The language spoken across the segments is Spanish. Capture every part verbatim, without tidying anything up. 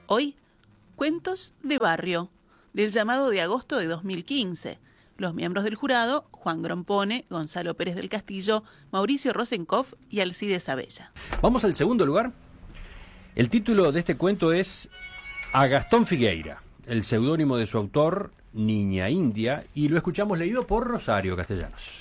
Hoy, Cuentos de Barrio, del llamado de agosto de dos mil quince. Los miembros del jurado, Juan Grompone, Gonzalo Pérez del Castillo, Mauricio Rosenkopf y Alcides Abella. Vamos al segundo lugar. El título de este cuento es A Gastón Figueira, el seudónimo de su autor, Niña India, y lo escuchamos leído por Rosario Castellanos.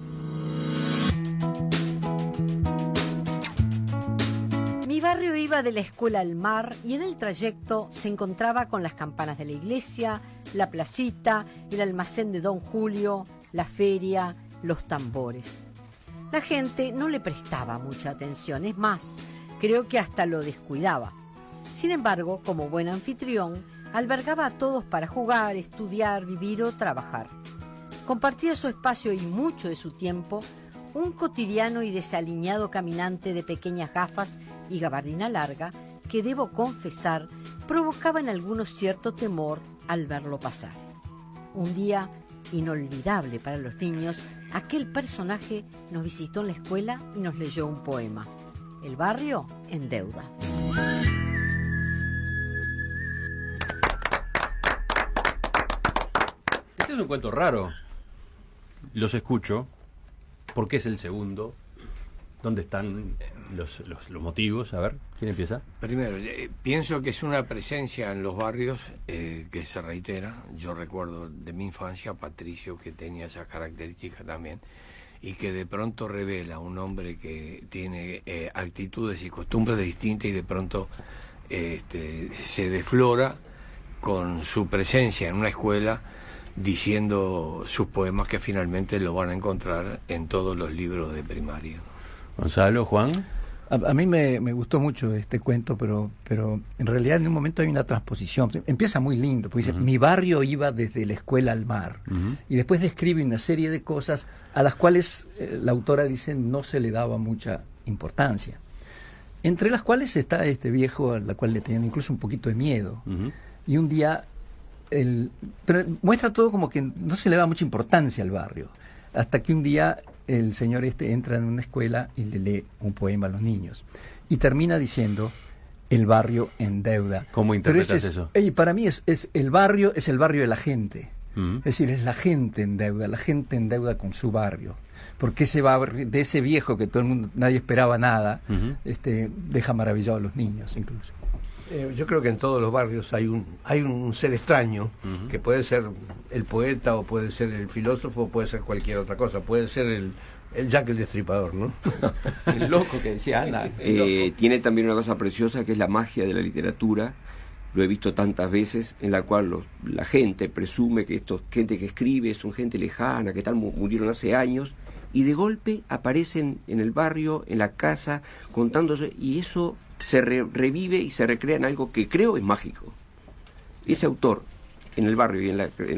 Mi barrio iba de la escuela al mar y en el trayecto se encontraba con las campanas de la iglesia, la placita, el almacén de Don Julio, la feria, los tambores. La gente no le prestaba mucha atención, es más, creo que hasta lo descuidaba. Sin embargo, como buen anfitrión, albergaba a todos para jugar, estudiar, vivir o trabajar. Compartía su espacio y mucho de su tiempo un cotidiano y desaliñado caminante de pequeñas gafas y gabardina larga que, debo confesar, provocaba en algunos cierto temor al verlo pasar. Un día inolvidable para los niños, aquel personaje nos visitó en la escuela y nos leyó un poema, El barrio en deuda. Este es un cuento raro. Los escucho. ¿Por qué es el segundo? ¿Dónde están los, los, los motivos? A ver, ¿quién empieza? Primero, eh, pienso que es una presencia en los barrios eh, que se reitera. Yo recuerdo de mi infancia Patricio, que tenía esas características también, y que de pronto revela un hombre que tiene eh, actitudes y costumbres distintas y de pronto eh, este, se desflora con su presencia en una escuela, diciendo sus poemas que finalmente lo van a encontrar en todos los libros de primaria. Gonzalo, Juan. A, a mí me, me gustó mucho este cuento, pero pero en realidad en un momento hay una transposición. Empieza muy lindo, porque dice, uh-huh. Mi barrio iba desde la escuela al mar. Uh-huh. Y después describe una serie de cosas a las cuales eh, la autora dice no se le daba mucha importancia. Entre las cuales está este viejo, al cual le tenían incluso un poquito de miedo. Uh-huh. Y un día... El, pero muestra todo como que no se le da mucha importancia al barrio, hasta que un día el señor este entra en una escuela y le lee un poema a los niños y termina diciendo el barrio en deuda. ¿Cómo interpretas es, eso? Y para mí es, es el barrio es el barrio de la gente. Uh-huh. Es decir, es la gente en deuda, la gente en deuda con su barrio, porque ese barrio, de ese viejo que todo el mundo, nadie esperaba nada, uh-huh. este, deja maravillados a los niños incluso. Eh, yo creo que en todos los barrios hay un hay un ser extraño, uh-huh. que puede ser el poeta o puede ser el filósofo o puede ser cualquier otra cosa, puede ser el, el Jack el Destripador, ¿no? El loco que decía Ana. Eh, tiene también una cosa preciosa que es la magia de la literatura. Lo he visto tantas veces, en la cual los, la gente presume que esto gente que escribe son gente lejana, que tal murieron hace años, y de golpe aparecen en el barrio, en la casa, contándose, y eso se re, revive y se recrea en algo que creo es mágico. Ese autor, en el barrio y en la... En